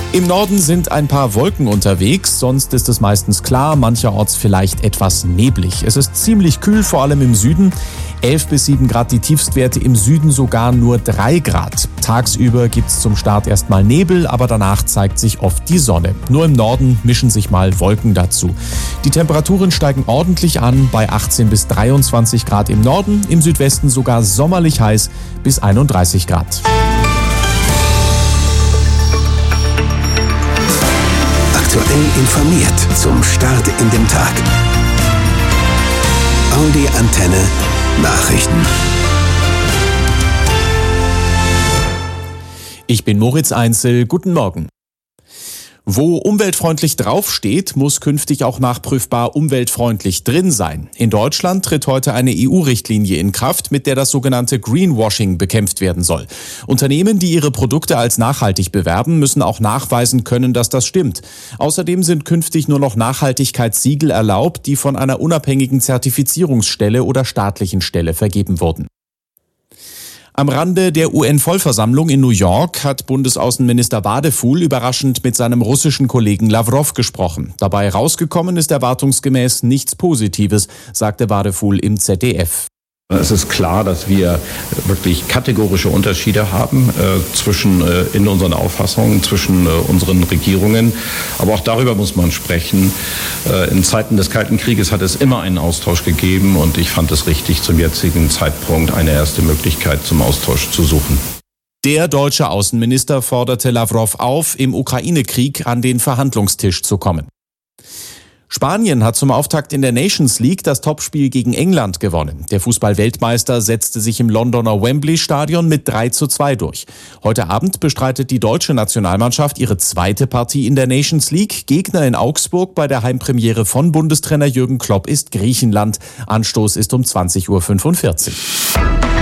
Im Norden sind ein paar Wolken unterwegs, sonst ist es meistens klar, mancherorts vielleicht etwas neblig. Es ist ziemlich kühl, vor allem im Süden. 11 bis 7 Grad die Tiefstwerte, im Süden sogar nur 3 Grad. Tagsüber gibt's zum Start erstmal Nebel, aber danach zeigt sich oft die Sonne. Nur im Norden mischen sich mal Wolken dazu. Die Temperaturen steigen ordentlich an, bei 18 bis 23 Grad im Norden, im Südwesten sogar sommerlich heiß bis 31 Grad. Aktuell informiert zum Start in den Tag. Audi Antenne Nachrichten. Ich bin Moritz Einzel, guten Morgen. Wo umweltfreundlich draufsteht, muss künftig auch nachprüfbar umweltfreundlich drin sein. In Deutschland tritt heute eine EU-Richtlinie in Kraft, mit der das sogenannte Greenwashing bekämpft werden soll. Unternehmen, die ihre Produkte als nachhaltig bewerben, müssen auch nachweisen können, dass das stimmt. Außerdem sind künftig nur noch Nachhaltigkeitssiegel erlaubt, die von einer unabhängigen Zertifizierungsstelle oder staatlichen Stelle vergeben wurden. Am Rande der UN-Vollversammlung in New York hat Bundesaußenminister Wadefuhl überraschend mit seinem russischen Kollegen Lawrow gesprochen. Dabei rausgekommen ist erwartungsgemäß nichts Positives, sagte Wadefuhl im ZDF. Es ist klar, dass wir wirklich kategorische Unterschiede haben in unseren Auffassungen, zwischen unseren Regierungen. Aber auch darüber muss man sprechen. In Zeiten des Kalten Krieges hat es immer einen Austausch gegeben und ich fand es richtig, zum jetzigen Zeitpunkt eine erste Möglichkeit zum Austausch zu suchen. Der deutsche Außenminister forderte Lawrow auf, im Ukraine-Krieg an den Verhandlungstisch zu kommen. Spanien hat zum Auftakt in der Nations League das Topspiel gegen England gewonnen. Der Fußball-Weltmeister setzte sich im Londoner Wembley-Stadion mit 3:2 durch. Heute Abend bestreitet die deutsche Nationalmannschaft ihre zweite Partie in der Nations League. Gegner in Augsburg bei der Heimpremiere von Bundestrainer Jürgen Klopp ist Griechenland. Anstoß ist um 20:45 Uhr.